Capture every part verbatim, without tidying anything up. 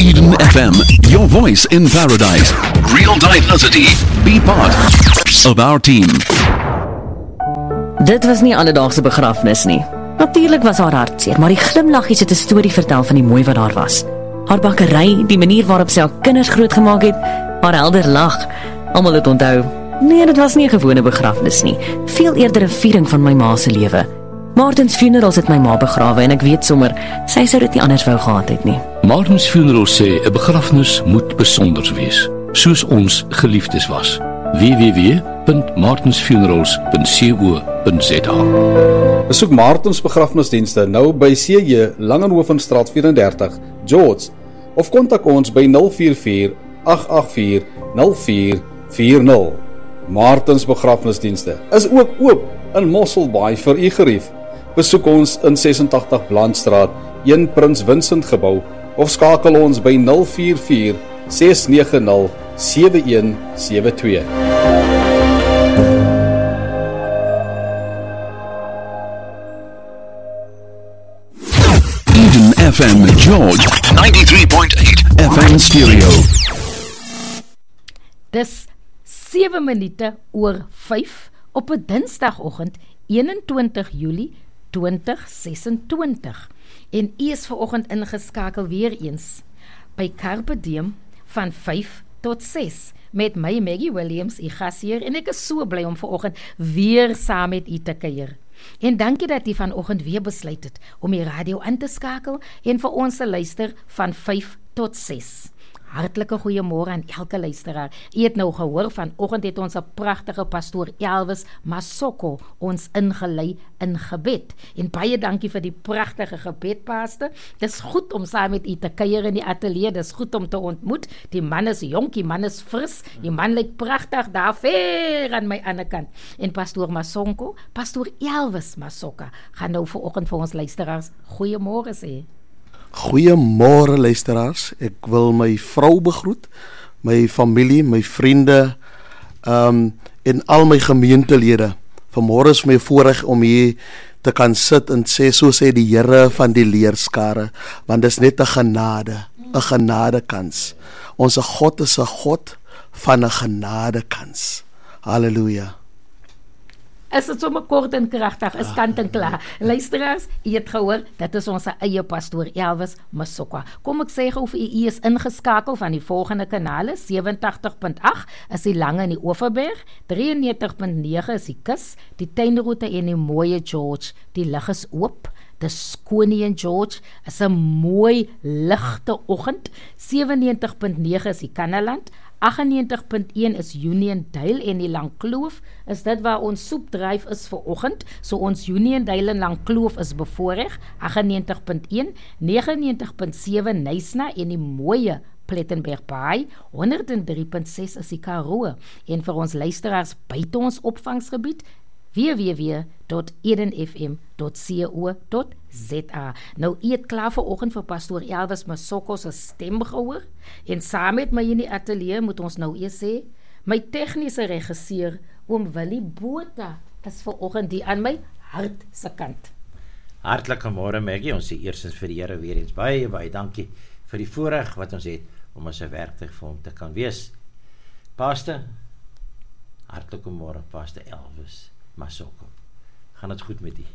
Eden F M, your voice in paradise. Real diversity. Be part of our team. Dit was nie alledaagse begrafnis nie. Natuurlik was haar hartseer, maar die glimlaggies het 'n storie vertel van die mooi wat daar was. Haar bakkery, die manier waarop sy haar kinders grootgemaak het, haar helder lag. Almal het onthou. Nee, dit was nie 'n gewone begrafnis nie. Veel eerder 'n viering van my ma se lewe. Martins Funerals het my ma begrawe en ek weet sommer, sy sou dit nie anders wou gehad het nie. Martins Funerals sê 'n begrafnis moet besonder wees, soos ons geliefdes was. w w w punt martins funerals punt co punt z a. Besoek Martins begrafnisdienste nou by C J Langenhovenstraat vyf drie, George, of kontak ons by nul vier vier agt agt vier nul vier vier nul. Martins begrafnisdienste is ook oop in Mosselbaai vir u gerief. Besoek ons in ses agt agt Blandstraat, een Prins Vincent gebou, of skakel ons by nul vier vier ses nege nul sewe een sewe twee. Eden F M George ninety-three point eight F M Stereo. Dis sewe minute oor vyf op 'n Dinsdagoggend eenentwintig Julie twintig sesentwintig. En u is vanoggend ingeskakel weer eens by Carpe Diem van vyf tot ses met my Maggie Williams, u gasheer, en ek is so bly om vanoggend weer saam met u te kuier. En dankie dat u vanoggend weer besluit het om die radio aan te skakel en vir ons te luister van vyf tot ses. Hartlike goeiemôre aan elke luisteraar. U het nou gehoor, vanoggend het ons 'n pragtige pastoor Elvis Masoko ons ingelei in gebed. En baie dankie vir die pragtige gebed, pastor. Dis goed om saam met u te kuier in die ateljee. Dis goed om te ontmoet. Die man is jonk, die man is fris, die man lyk pragtig daar ver aan my ander kant. En pastoor Masoko, pastoor Elvis Masoka, gaan nou vanoggend vir ons luisteraars goeiemôre sê. Goeiemôre luisteraars, ek wil my vrou begroet, my familie, my vriende um, en al my gemeentelede. Vanmôre is my voorreg om hier te kan sit en sê, so sê die Here van die leerskare, want dis net 'n genade, 'n genadekans. Ons God is 'n God van 'n genadekans. Halleluja. Is dit sommer kort en kragtig, is kant en klaar. Luisteraars, u het gehoor, dit is ons eie pastoor Elvis Masoka. Kom ek sê gou vir u, u is ingeskakel van die volgende kanale, sewentig punt agt is die Lange in die Oeverberg, drieënnegentig punt nege is die Kus, die Tuinroete en die mooie George, die lig is oop. Dis Konie en George, is 'n mooi ligte oggend. sewennegentig punt nege is die Kannaland, agtennegentig punt een is Uniondale en die Langkloof, is dit waar ons soepdryf is vir oggend, so ons Uniondale en Langkloof is bevoorreg, agtennegentig punt een, negenennegentig punt sewe Nysna en die mooie Plettenberg Baai, honderd en drie punt ses is die Karoo, en vir ons luisteraars buite ons opvangsgebied, w w w punt eden f m punt co punt z a. Nou, u het klaar vanoggend vir pastoor Elvis Masoko se stem gehoor, en saam met my in die ateljee moet ons nou eers sê, my tegniese regisseur, oom Willie Botha, is vanoggend hier aan my hart se kant. Hartlike môre Maggie, ons sê eerstens vir die Here weer eens baie, baie dankie vir die voorreg wat ons het, om ons 'n werktuig vir hom te kan wees. Pastor, hartlike môre, Pastor Elvis Masoko. Gaan dit goed met u?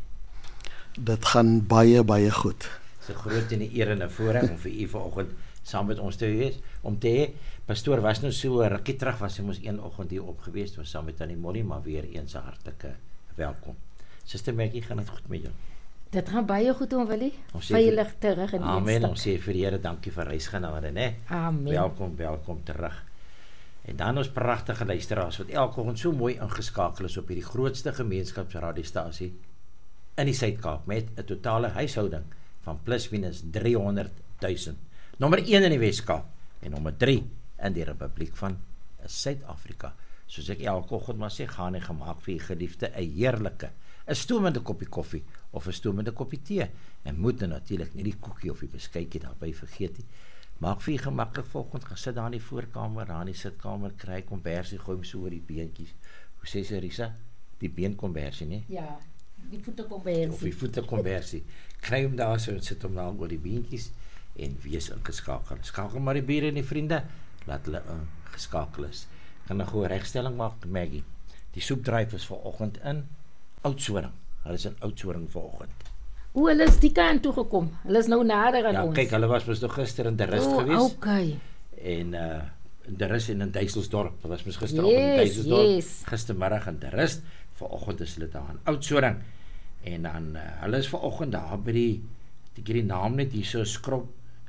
Dit gaan baie, baie goed. Dis 'n groot en 'n eer en 'n voorreg om vir u vanoggend saam met ons te wees, om te hê. Pastoor was nou so 'n rukkie terug, was hy mos een oggend hier op gewees, was saam met Tannie Molly, maar weer eens 'n hartlike welkom. Suster Maggie, gaan dit goed met jou? Dit gaan baie goed, oom Willie. Veilig terug in die Amen, ons sê vir die Here dankie vir reisgenade, né? Amen. Welkom, welkom terug. En dan ons pragtige luisteraars wat elke oggend so mooi ingeskakel is op hierdie grootste gemeenskapsradiostasie in die Suid-Kaap met 'n totale huishouding van plus minus driehonderd duisend. Nommer een in die Wes-Kaap en nommer drie in die Republiek van Suid-Afrika. Soos ek elke oggend maar sê, gaan en gemaak vir u geliefde 'n heerlike, 'n stoomende koppie koffie of 'n stoomende koppie tee. En moet nou natuurlik nie die koekie of die beskuitjie daarbey vergeet nie. Maak vir u gemaklik vanoggend, gaan sit daar in die voorkamer, daar in die sitkamer, kry kombersie, gooi hom so oor die beentjies. Hoe sê sy Risa? Die beenkombersie, nie? Ja, die voetekombersie. Of die voetekombersie. Kry hom daar so en sit hom daar oor die beentjies en wees ingeskakel. Skakel maar die bure en die vriende, laat hulle ingeskakel is. Kan 'n goeie regstelling maak, Maggie. Die soepdryf is vanoggend in Oudtshoorn. Hulle is in Oudtshoorn vanoggend. O, hulle is die kant toe gekom. Hulle is nou nader aan Ja, ons. kyk, hulle was mos nog gister in De Rust O, gewees. okay. En uh in De Rust en in Duiselsdorp. Hulle was mos gisteroggend in Yes, Duiselsdorp. yes. Gistermiddag in De Rust. Vanoggend is hulle daar in Oudtshoorn. En dan uh, hulle is vanoggend daar by die ek het die naam net hier so skrop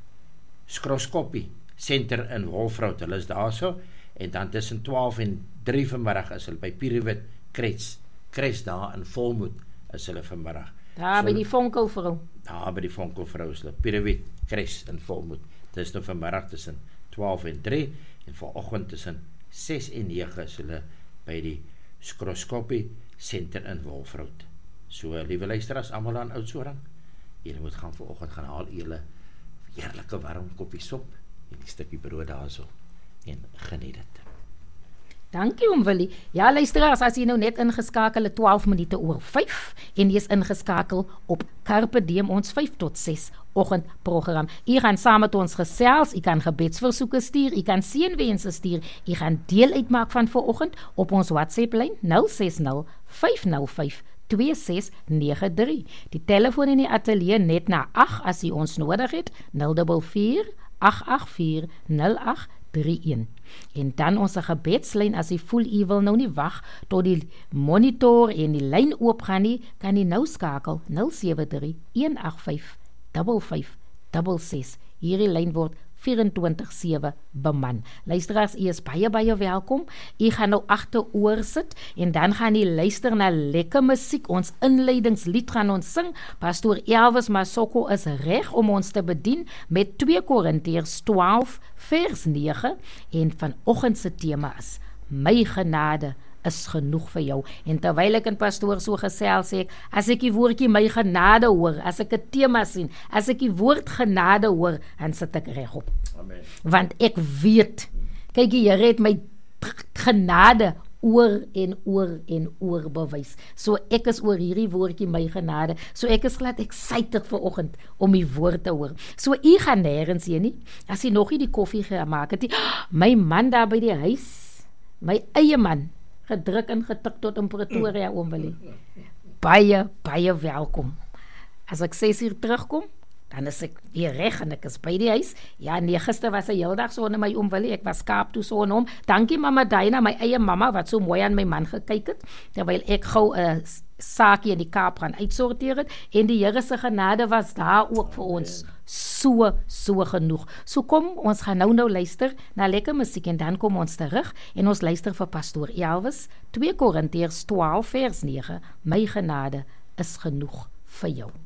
skroskopie senter in Wolfrout. Hulle is daar so en dan tussen twaalf en drie vanmiddag is hulle by Pieriewit Krets. Krets daar in Volmoed is hulle vanmiddag. Daar So- by die vonkelvrou. Daar by die vonkelvrou is hulle Pieriewit Krets in Volmoed. Dit is nou vanmiddag tussen twaalf en drie en vanoggend tussen ses en nege is hulle by die skroskopie senter in Wolfrout. So, liewe luisteraars, almal aan Oudtshoorn, julle moet gaan vanoggend gaan haal julle heerlike warm koppie sop en 'n stukkie brood daarso en geniet dit. Dankie oom Willie. Ja, luisteraars, as jy nou net ingeskakel het twaalf minute oor vyf en jy is ingeskakel op Carpe Diem, ons vyf tot ses oggendprogram. U gaan saam met ons gesels, u kan gebedsversoeke stuur, u kan seënwense stuur, u gaan deel uitmaak van vanoggend op ons WhatsApp lyn nul ses nul vyf nul vyf twee ses nege drie. Die telefoon in die ateljee net na agt as u ons nodig het, nul vier vier agt agt vier nul agt drie een. En dan ons gebedslyn, as u voel u wil nou nie wag tot die monitor en die lyn oop gaan nie, kan u nou skakel nul sewe drie een agt vyf vyf vyf ses ses. Hierdie lyn word vyf-en-twintig sewe beman. Luisteraars, u is baie baie welkom. U gaan nou agteroor sit en dan gaan u luister na lekker musiek. Ons inleidingslied gaan ons sing. Pastoor Elvis Masoko is reg om ons te bedien met twee Korintiërs twaalf vers nege en vanoggend se tema is my genade is genoeg vir jou. En terwyl ek in pastoor so gesels sê ek, as ek die woordjie my genade hoor, as ek 'n tema sien, as ek die woord genade hoor, dan sit ek regop. Amen. Want ek weet, kyk die Here het my genade oor en oor en oor bewys. So ek is oor hierdie woordjie my genade. So ek is glad excited vanoggend om die woord te hoor. So u gaan nêrens heen nie. As jy nog nie die koffie gemaak het nie, my man daar by die huis, my eie man, gedruk en getik tot in Pretoria, oom Willie. Baie, baie welkom. As ek ses uur terugkom, dan is ek weer reg en ek is by die huis. Ja, nee, gister was 'n heel dag so in my oom Willie. Ek was Kaap toe so en hom. Dankie mamma Diana, my eie mamma, wat so mooi aan my man gekyk het, terwyl ek gou 'n uh, saakie in die Kaap gaan uitsorteer het. En die Here se genade was daar ook vir ons. So, so genoeg. So kom, ons gaan nou nou luister na lekker musiek en dan kom ons terug en ons luister vir pastoor Elvis, twee Korintiërs twaalf vers nege. My genade is genoeg vir jou.